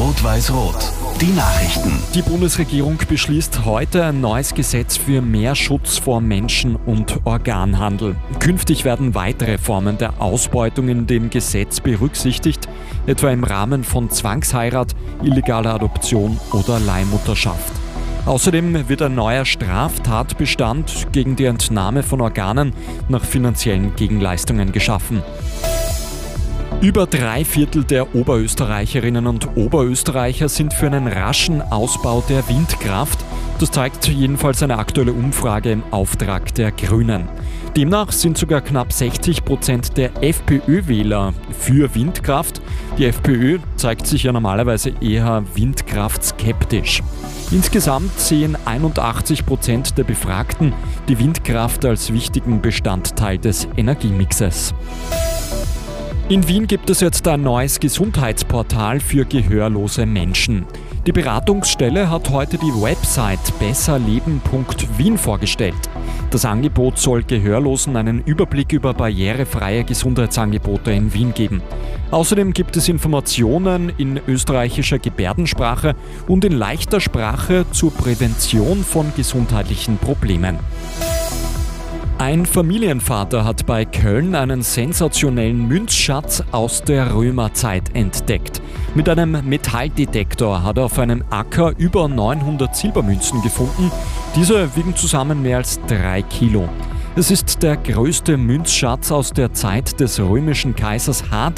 Rot-Weiß-Rot. Die Nachrichten. Die Bundesregierung beschließt heute ein neues Gesetz für mehr Schutz vor Menschen- und Organhandel. Künftig werden weitere Formen der Ausbeutung in dem Gesetz berücksichtigt, etwa im Rahmen von Zwangsheirat, illegaler Adoption oder Leihmutterschaft. Außerdem wird ein neuer Straftatbestand gegen die Entnahme von Organen nach finanziellen Gegenleistungen geschaffen. Über 3/4 der Oberösterreicherinnen und Oberösterreicher sind für einen raschen Ausbau der Windkraft. Das zeigt jedenfalls eine aktuelle Umfrage im Auftrag der Grünen. Demnach sind sogar knapp 60% der FPÖ-Wähler für Windkraft. Die FPÖ zeigt sich ja normalerweise eher windkraftskeptisch. Insgesamt sehen 81% der Befragten die Windkraft als wichtigen Bestandteil des Energiemixes. In Wien gibt es jetzt ein neues Gesundheitsportal für gehörlose Menschen. Die Beratungsstelle hat heute die Website besserleben.wien vorgestellt. Das Angebot soll Gehörlosen einen Überblick über barrierefreie Gesundheitsangebote in Wien geben. Außerdem gibt es Informationen in österreichischer Gebärdensprache und in leichter Sprache zur Prävention von gesundheitlichen Problemen. Ein Familienvater hat bei Köln einen sensationellen Münzschatz aus der Römerzeit entdeckt. Mit einem Metalldetektor hat er auf einem Acker über 900 Silbermünzen gefunden. Diese wiegen zusammen mehr als 3 Kilo. Es ist der größte Münzschatz aus der Zeit des römischen Kaisers Hadrian.